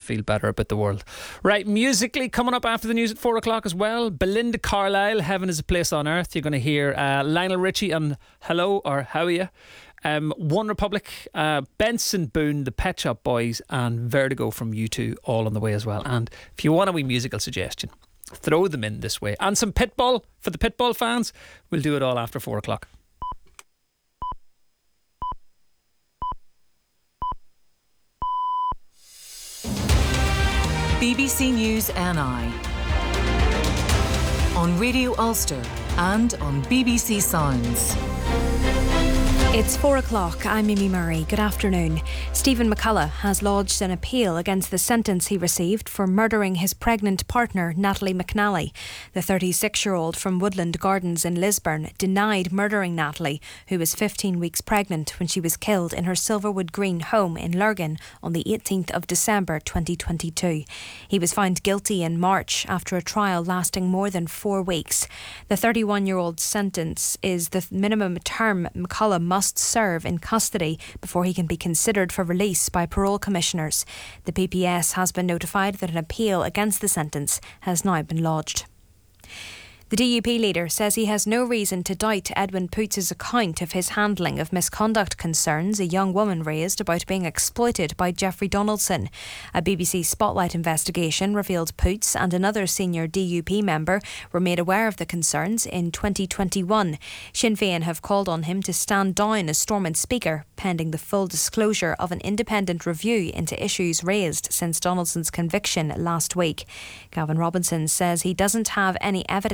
feel better about the world. Right, musically, coming up after the news at 4 o'clock as well, Belinda Carlisle, Heaven is a Place on Earth. You're going to hear Lionel Richie and Hello or How Are You? One Republic, Benson Boone, the Pet Shop Boys, and Vertigo from U2 all on the way as well. And if you want a wee musical suggestion, throw them in this way. And some Pitbull for the Pitbull fans. We'll do it all after 4 o'clock. BBC News NI on Radio Ulster and on BBC Sounds. It's 4 o'clock. I'm Mimi Murray. Good afternoon. Stephen McCullough has lodged an appeal against the sentence he received for murdering his pregnant partner, Natalie McNally. The 36-year-old from Woodland Gardens in Lisburn denied murdering Natalie, who was 15 weeks pregnant when she was killed in her Silverwood Green home in Lurgan on the 18th of December 2022. He was found guilty in March after a trial lasting more than 4 weeks. The 31-year-old's sentence is the minimum term McCullough must serve in custody before he can be considered for release by parole commissioners. The PPS has been notified that an appeal against the sentence has now been lodged. The DUP leader says he has no reason to doubt Edwin Poots' account of his handling of misconduct concerns a young woman raised about being exploited by Jeffrey Donaldson. A BBC Spotlight investigation revealed Poots and another senior DUP member were made aware of the concerns in 2021. Sinn Féin have called on him to stand down as Stormont Speaker, pending the full disclosure of an independent review into issues raised since Donaldson's conviction last week. Gavin Robinson says he doesn't have any evidence